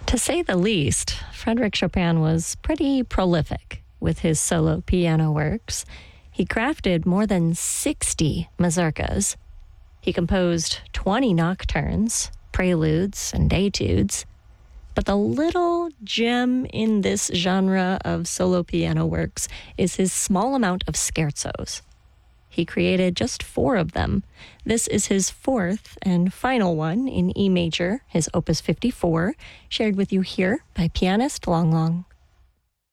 To say the least, Frédéric Chopin was pretty prolific with his solo piano works. He crafted more than 60 mazurkas. He composed 20 nocturnes, preludes, and etudes. But the little gem in this genre of solo piano works is his small amount of scherzos. He created just 4 of them. This is his 4th and final one in E major, his Opus 54, shared with you here by pianist Long Long.